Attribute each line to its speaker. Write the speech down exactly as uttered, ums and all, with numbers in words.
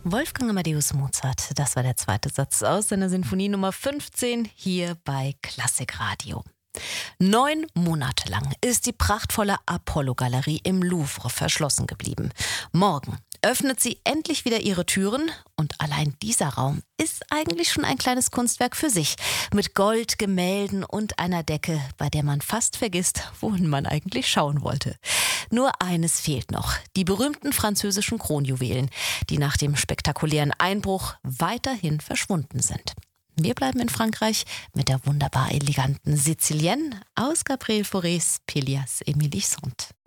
Speaker 1: Wolfgang Amadeus Mozart, das war der zweite Satz aus seiner Sinfonie Nummer fünfzehn hier bei Klassikradio. Neun Monate lang ist die prachtvolle Apollo-Galerie im Louvre verschlossen geblieben. Morgen öffnet sie endlich wieder ihre Türen und allein dieser Raum ist eigentlich schon ein kleines Kunstwerk für sich. Mit Gold, Gemälden und einer Decke, bei der man fast vergisst, wohin man eigentlich schauen wollte. Nur eines fehlt noch, die berühmten französischen Kronjuwelen, die nach dem spektakulären Einbruch weiterhin verschwunden sind. Wir bleiben in Frankreich mit der wunderbar eleganten Sicilienne aus Gabriel Faurés Pelléas et Mélisande.